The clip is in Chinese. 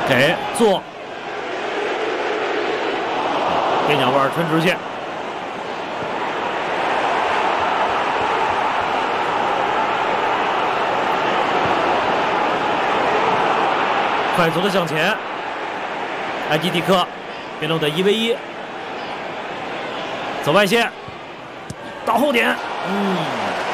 给做边角腕穿直线，快速的向前，埃基蒂克变动的1v1，走外线，到后点，